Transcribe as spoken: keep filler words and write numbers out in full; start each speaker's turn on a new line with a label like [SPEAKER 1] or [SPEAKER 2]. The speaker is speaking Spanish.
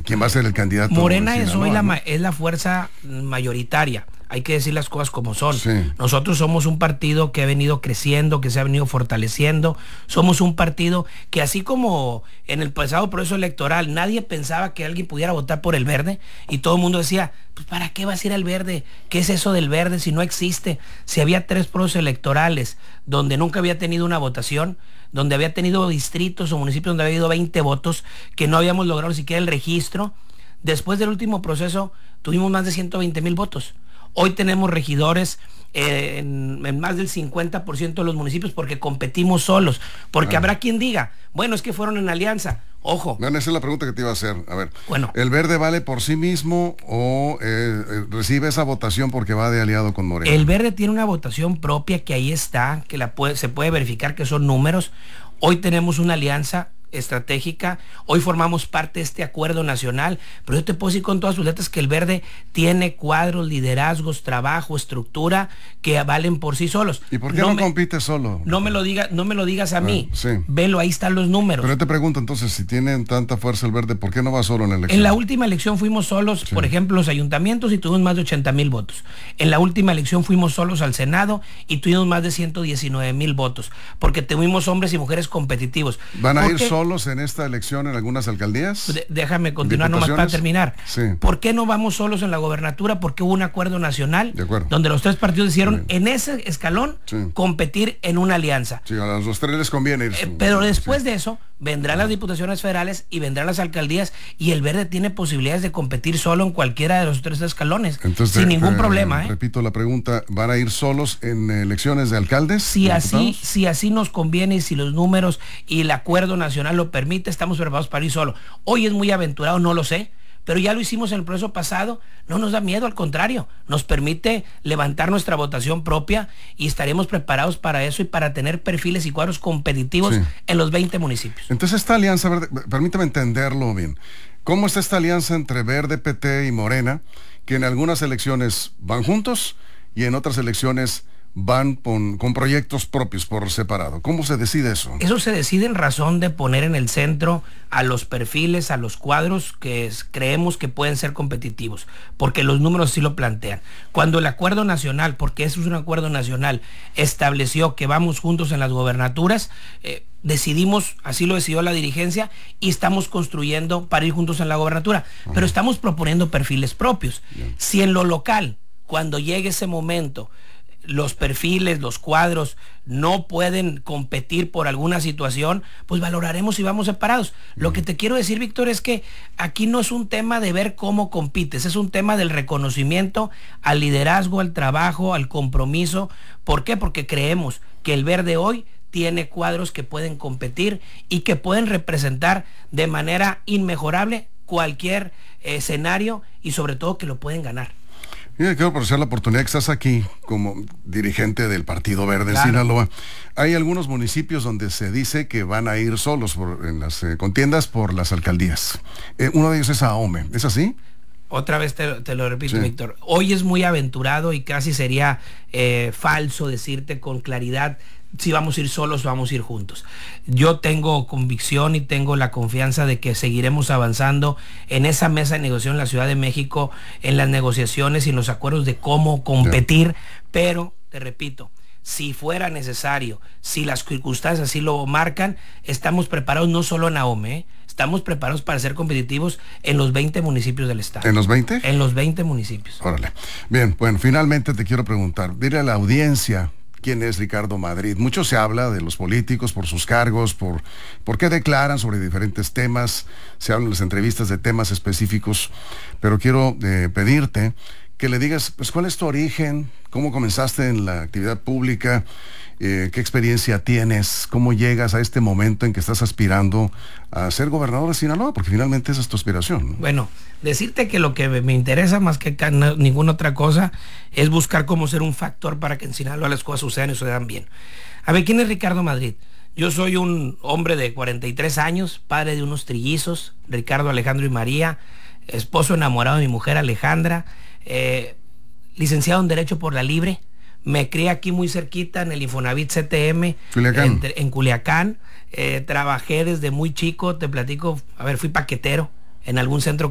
[SPEAKER 1] quién va a ser el candidato.
[SPEAKER 2] Morena es hoy la,
[SPEAKER 1] ¿no?
[SPEAKER 2] es la fuerza mayoritaria. Hay que decir las cosas como son.
[SPEAKER 1] Sí.
[SPEAKER 2] Nosotros somos un partido que ha venido creciendo, que se ha venido fortaleciendo. Somos un partido que, así como en el pasado proceso electoral nadie pensaba que alguien pudiera votar por el Verde, y todo el mundo decía, pues ¿para qué vas a ir al Verde? ¿Qué es eso del Verde si no existe? Si había tres procesos electorales donde nunca había tenido una votación, donde había tenido distritos o municipios donde había habido veinte votos, que no habíamos logrado ni siquiera el registro. Después del último proceso tuvimos más de ciento veinte mil votos. Hoy tenemos regidores eh, en, en más del cincuenta por ciento de los municipios porque competimos solos. Porque ah. habrá quien diga, bueno, es que fueron en alianza. Ojo.
[SPEAKER 1] Bueno, esa es la pregunta que te iba a hacer. A ver,
[SPEAKER 2] bueno,
[SPEAKER 1] ¿el Verde vale por sí mismo o eh, eh, recibe esa votación porque va de aliado con Morena?
[SPEAKER 2] El Verde tiene una votación propia que ahí está, que la puede, se puede verificar que son números. Hoy tenemos una alianza estratégica, hoy formamos parte de este acuerdo nacional, pero yo te puedo decir con todas sus letras que el Verde tiene cuadros, liderazgos, trabajo, estructura que valen por sí solos.
[SPEAKER 1] ¿Y por qué no, no me, compite solo?
[SPEAKER 2] No me lo diga, no me lo digas a ah, mí.
[SPEAKER 1] Sí.
[SPEAKER 2] Velo, ahí están los números.
[SPEAKER 1] Pero yo te pregunto entonces, si tienen tanta fuerza el Verde, ¿por qué no va solo en la elección?
[SPEAKER 2] En la última elección fuimos solos, sí. por ejemplo, los ayuntamientos, y tuvimos más de ochenta mil votos. En la última elección fuimos solos al Senado y tuvimos más de ciento diecinueve mil votos, porque tuvimos hombres y mujeres competitivos.
[SPEAKER 1] ¿Van a ir solos en esta elección en algunas alcaldías?
[SPEAKER 2] De, déjame continuar nomás para terminar.
[SPEAKER 1] Sí.
[SPEAKER 2] ¿Por qué no vamos solos en la gobernatura? Porque hubo un acuerdo nacional
[SPEAKER 1] de acuerdo.
[SPEAKER 2] donde los tres partidos decidieron en ese escalón
[SPEAKER 1] sí.
[SPEAKER 2] competir en una alianza.
[SPEAKER 1] Sí, a los tres les conviene ir.
[SPEAKER 2] Eh, pero después sí. de eso vendrán las diputaciones federales y vendrán las alcaldías, y el Verde tiene posibilidades de competir solo en cualquiera de los tres escalones. Entonces, sin ningún eh, problema. ¿eh?
[SPEAKER 1] Repito la pregunta, ¿van a ir solos en elecciones de alcaldes?
[SPEAKER 2] Si así, si así nos conviene y si los números y el acuerdo nacional lo permite, estamos preparados para ir solo. Hoy es muy aventurado, no lo sé, pero ya lo hicimos en el proceso pasado, no nos da miedo, al contrario, nos permite levantar nuestra votación propia y estaremos preparados para eso y para tener perfiles y cuadros competitivos sí. en los veinte municipios.
[SPEAKER 1] Entonces esta alianza, Verde, permítame entenderlo bien, ¿cómo está esta alianza entre Verde, P T y Morena, que en algunas elecciones van juntos y en otras elecciones van con, con proyectos propios por separado? ¿Cómo se decide eso?
[SPEAKER 2] Eso se decide en razón de poner en el centro a los perfiles, a los cuadros que es, creemos que pueden ser competitivos, porque los números sí lo plantean. Cuando el acuerdo nacional, porque eso es un acuerdo nacional, estableció que vamos juntos en las gobernaturas, eh, decidimos, así lo decidió la dirigencia, y estamos construyendo para ir juntos en la gobernatura. Ajá. Pero estamos proponiendo perfiles propios. Bien. Si en lo local, cuando llegue ese momento, los perfiles, los cuadros no pueden competir por alguna situación, pues valoraremos si vamos separados. Mm. Lo que te quiero decir, Víctor, es que aquí no es un tema de ver cómo compites, es un tema del reconocimiento al liderazgo, al trabajo, al compromiso. ¿Por qué? Porque creemos que el Verde hoy tiene cuadros que pueden competir y que pueden representar de manera inmejorable cualquier eh, escenario, y sobre todo que lo pueden ganar.
[SPEAKER 1] Mira, quiero aprovechar la oportunidad que estás aquí como dirigente del Partido Verde,
[SPEAKER 2] claro.
[SPEAKER 1] en Sinaloa. Hay algunos municipios donde se dice que van a ir solos por, en las eh, contiendas por las alcaldías. Eh, uno de ellos es Ahome, ¿es así?
[SPEAKER 2] Otra vez te, te lo repito,
[SPEAKER 1] sí.
[SPEAKER 2] Víctor. Hoy es muy aventurado y casi sería eh, falso decirte con claridad si vamos a ir solos o vamos a ir juntos. Yo tengo convicción y tengo la confianza de que seguiremos avanzando en esa mesa de negociación en la Ciudad de México, en las negociaciones y en los acuerdos de cómo competir, yeah. pero, te repito, si fuera necesario, si las circunstancias así lo marcan, estamos preparados no solo en Ahome, ¿eh? Estamos preparados para ser competitivos en los veinte municipios del estado.
[SPEAKER 1] ¿En los veinte?
[SPEAKER 2] En los veinte municipios.
[SPEAKER 1] Órale. Bien, bueno, finalmente te quiero preguntar, dile a la audiencia, ¿quién es Ricardo Madrid? Mucho se habla de los políticos por sus cargos, por, por qué declaran sobre diferentes temas, se hablan en las entrevistas de temas específicos, pero quiero eh, pedirte que le digas, pues, ¿cuál es tu origen? ¿Cómo comenzaste en la actividad pública? Eh, ¿Qué experiencia tienes? ¿Cómo llegas a este momento en que estás aspirando a ser gobernador de Sinaloa? Porque finalmente esa es tu aspiración, ¿no?
[SPEAKER 2] Bueno, decirte que lo que me interesa más que ninguna otra cosa es buscar cómo ser un factor para que en Sinaloa las cosas sucedan y sucedan bien. A ver, ¿quién es Ricardo Madrid? Yo soy un hombre de cuarenta y tres años, padre de unos trillizos, Ricardo, Alejandro y María, esposo enamorado de mi mujer Alejandra, eh, licenciado en Derecho por la Libre. Me crié aquí muy cerquita en el Infonavit C T M,
[SPEAKER 1] Culiacán.
[SPEAKER 2] En, en Culiacán. Eh, trabajé desde muy chico, te platico, a ver, fui paquetero en algún centro